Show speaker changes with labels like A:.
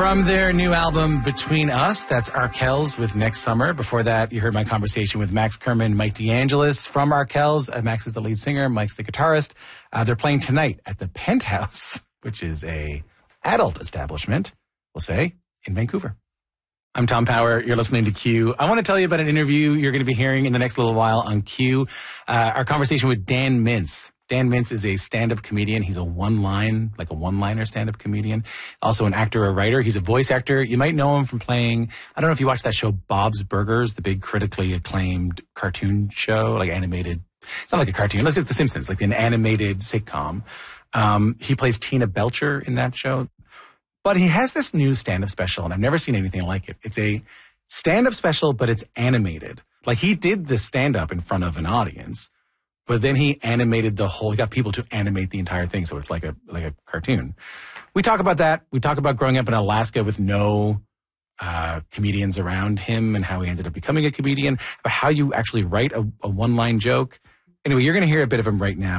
A: From their new album, Between Us, that's Arkells with Next Summer. Before that, you heard my conversation with Max Kerman, Mike DeAngelis from Arkells. Max is the lead singer, Mike's the guitarist. They're playing tonight at the Penthouse, which is a adult establishment, we'll say, in Vancouver. I'm Tom Power. You're listening to Q. I want to tell you about an interview you're going to be hearing in the next little while on Q. Our conversation with Dan Mintz. Dan Mintz is a stand-up comedian. He's a one-liner stand-up comedian. Also an actor or writer. He's a voice actor. You might know him from playing, I don't know if you watched that show Bob's Burgers, the big critically acclaimed cartoon show, like animated. It's not like a cartoon. Let's do The Simpsons, like an animated sitcom. He plays Tina Belcher in that show. But he has this new stand-up special, and I've never seen anything like it. It's a stand-up special, but it's animated. Like, he did the stand-up in front of an audience, but then he animated he got people to animate the entire thing, so it's like a cartoon. We talk about that. We talk about growing up in Alaska with no comedians around him and how he ended up becoming a comedian, about how you actually write a one-line joke. Anyway, you're going to hear a bit of him right now.